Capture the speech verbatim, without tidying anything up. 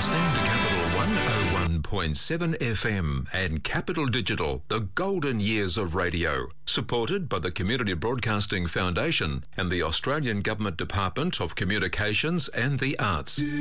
listening to Capital one oh one point seven F M and Capital Digital, the golden years of radio, supported by the Community Broadcasting Foundation and the Australian Government Department of Communications and the Arts.